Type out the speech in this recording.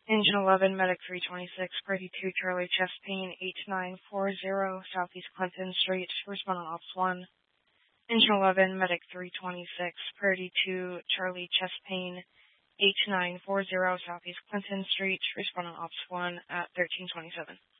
Engine 11, Medic 326, Party 2, Charlie, chest pain, H940, Southeast Clinton Street, respond on Ops 1. Engine 11, Medic 326, Party 2, Charlie, chest pain, H940, Southeast Clinton Street, respond on Ops 1 at 1327.